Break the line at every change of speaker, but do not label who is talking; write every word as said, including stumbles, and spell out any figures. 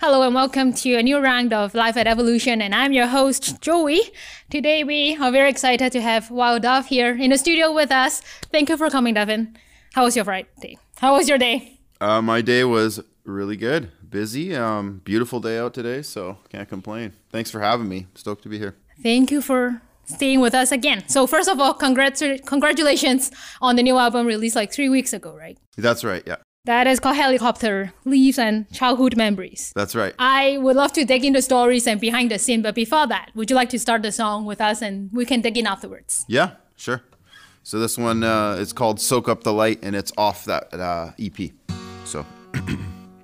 Hello and welcome to a new round of Life at Evolution, and I'm your host, Joey. Today we are very excited to have Wild Dove here in the studio with us. Thank you for coming, Devin. How was your Friday? How was your day?
Uh, my day was really good. Busy. Um, beautiful day out today, so can't complain. Thanks for having me. Stoked to be here.
Thank you for staying with us again. So first of all, congrats, congratulations on the new album released like three weeks ago, right?
That's right, yeah.
That is called Helicopter, Leaves and Childhood Memories.
That's right.
I would love to dig into stories and behind the scene, but before that, would you like to start the song with us and we can dig in afterwards?
Yeah, sure. So this one uh, is called Soak Up the Light, and it's off that uh, E P. So...